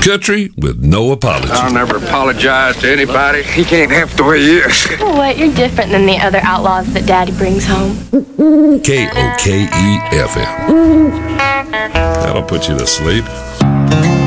country with no apology. I'll never apologize to anybody. He can't half the way he is. Oh, what? You're different than the other outlaws that Daddy brings home. KOKE FM. That'll put you to sleep.